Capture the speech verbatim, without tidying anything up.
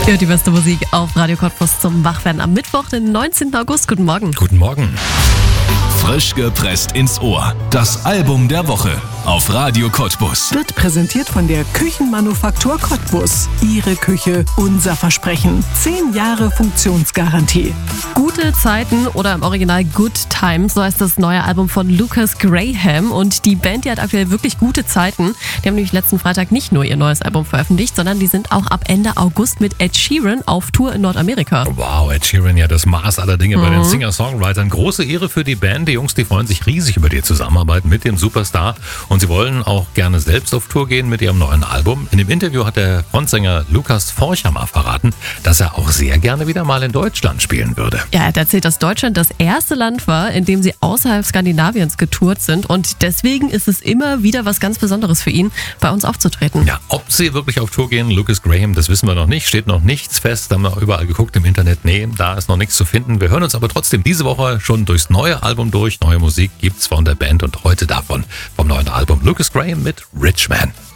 Ja, die beste Musik auf Radio Cottbus zum Wachwerden am Mittwoch, den neunzehnten August. Guten Morgen. Guten Morgen. Frisch gepresst ins Ohr. Das Album der Woche auf Radio Cottbus. Wird präsentiert von der Küchenmanufaktur Cottbus. Ihre Küche, unser Versprechen. Zehn Jahre Funktionsgarantie. Gute Zeiten oder im Original Good Times, so heißt das neue Album von Lucas Graham. Und die Band, die hat aktuell wirklich gute Zeiten. Die haben nämlich letzten Freitag nicht nur ihr neues Album veröffentlicht, sondern die sind auch ab Ende August mit Ed Sheeran auf Tour in Nordamerika. Wow, Ed Sheeran, ja das Maß aller Dinge mhm. bei den Singer-Songwritern. Große Ehre für die Band. Die Jungs, die freuen sich riesig über die Zusammenarbeit mit dem Superstar. Und sie wollen auch gerne selbst auf Tour gehen mit ihrem neuen Album. In dem Interview hat der Frontsänger Lukas Forchhammer verraten, dass er auch sehr gerne wieder mal in Deutschland spielen würde. Ja, er hat erzählt, dass Deutschland das erste Land war, in dem sie außerhalb Skandinaviens getourt sind. Und deswegen ist es immer wieder was ganz Besonderes für ihn, bei uns aufzutreten. Ja, ob sie wirklich auf Tour gehen, Lucas Graham, das wissen wir noch nicht. Steht noch nichts fest. Da haben wir überall geguckt im Internet. Nee, da ist noch nichts zu finden. Wir hören uns aber trotzdem diese Woche schon durchs neue Album durch. Neue Musik gibt's von der Band und heute davon vom neuen Album Lucas Graham mit Rich Man.